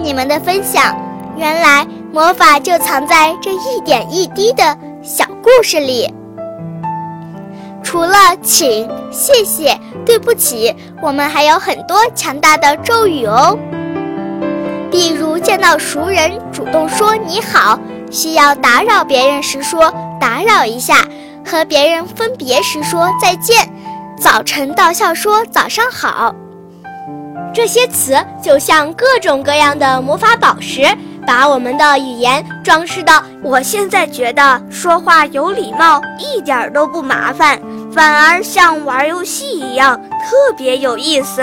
你们的分享。原来魔法就藏在这一点一滴的小故事里。除了请、谢谢、对不起，我们还有很多强大的咒语哦。例如见到熟人主动说你好，需要打扰别人时说打扰一下，和别人分别时说再见，早晨到校说早上好。 这些词就像各种各样的魔法宝石，把我们的语言装饰到我现在觉得说话有礼貌一点都不麻烦，反而像玩游戏一样特别有意思。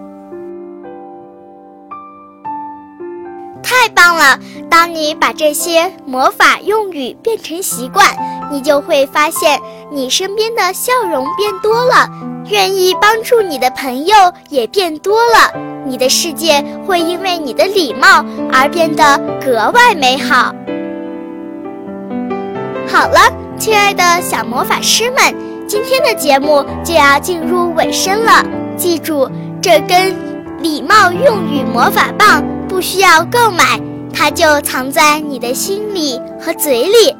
太棒了！当你把这些魔法用语变成习惯，你就会发现你身边的笑容变多了，愿意帮助你的朋友也变多了，你的世界会因为你的礼貌而变得格外美好。好了，亲爱的小魔法师们，今天的节目就要进入尾声了。记住，这根礼貌用语魔法棒不需要购买，它就藏在你的心里和嘴里。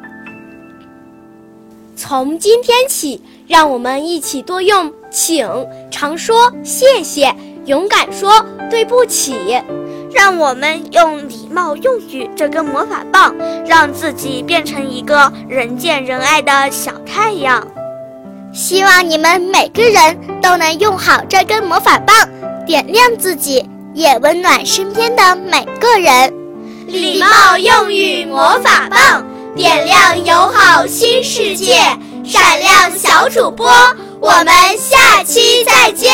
从今天起，让我们一起多用请，常说谢谢，勇敢说对不起。让我们用礼貌用语这根魔法棒，让自己变成一个人见人爱的小太阳。 希望你们每个人都能用好这根魔法棒，点亮自己，也温暖身边的每个人。 礼貌用语魔法棒，点亮友好新世界，闪亮小主播，我们下期再见。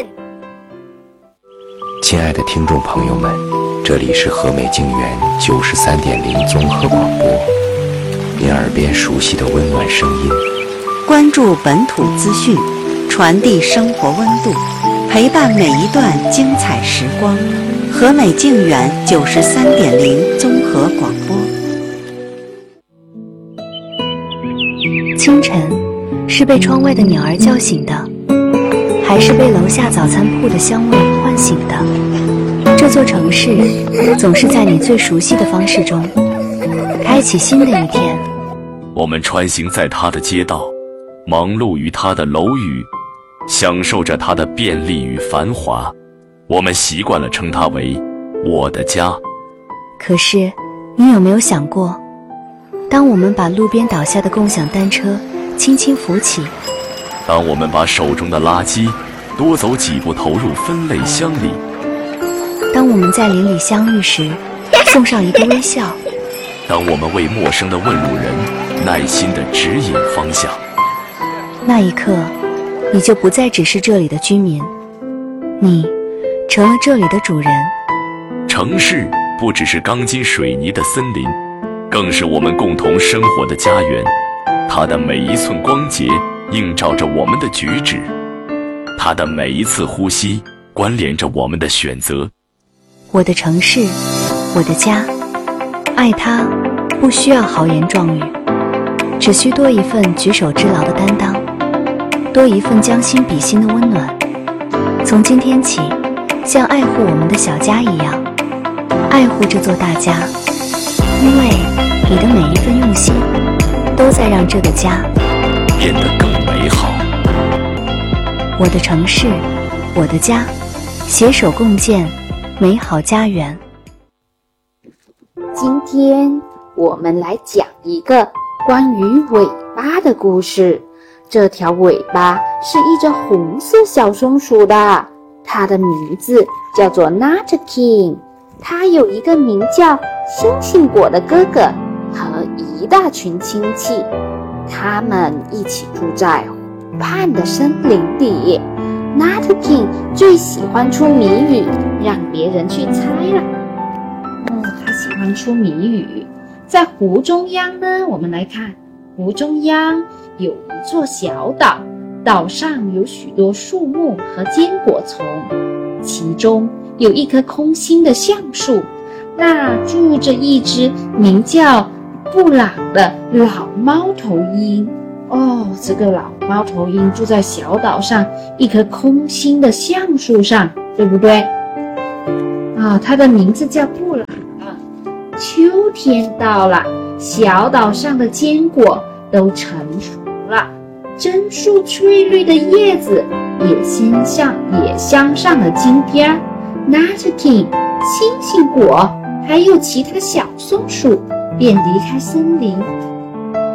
亲爱的听众朋友们，这里是和美静园93.0综合广播，您耳边熟悉的温暖声音。 关注本土资讯，传递生活温度，陪伴每一段精彩时光。和美静园93.0综合广播。 清晨，是被窗外的鸟儿叫醒的，还是被楼下早餐铺的香味唤醒的？这座城市总是在你最熟悉的方式中开启新的一天。 我们穿行在它的街道，忙碌于它的楼宇，享受着它的便利与繁华。我们习惯了称它为我的家。 可是你有没有想过，当我们把路边倒下的共享单车轻轻扶起， 当我们把手中的垃圾多走几步投入分类箱里， 当我们在邻里相遇时送上一个微笑， 当我们为陌生的问路人耐心地指引方向， 那一刻你就不再只是这里的居民，你成了这里的主人。 城市不只是钢筋水泥的森林，更是我们共同生活的家园。它的每一寸光洁映照着我们的举止，它的每一次呼吸关联着我们的选择。 我的城市，我的家，爱它不需要豪言壮语，只需多一份举手之劳的担当，多一份将心比心的温暖。从今天起，像爱护我们的小家一样爱护这座大家，因为你的每一份用心都在让这个家变得更美好。 我的城市，我的家，携手共建美好家园。 今天我们来讲一个关于尾巴的故事。这条尾巴是一只红色小松鼠的，它的名字叫做 Nutkin。它有一个名叫星星果的哥哥和一大群亲戚，他们一起住在湖畔的森林里。Nutkin 最喜欢出谜语，让别人去猜了。他喜欢出谜语。在湖中央呢，我们来看，湖中央有一座小岛，岛上有许多树木和坚果丛，其中有一棵空心的橡树，那住着一只名叫布朗的老猫头鹰。这个老猫头鹰住在小岛上一棵空心的橡树上，对不对？它的名字叫布朗。 秋天到了，小岛上的坚果都成熟了，榛树翠绿的叶子也镶上了金边儿。Nutkin、星星果还有其他小松鼠便离开森林，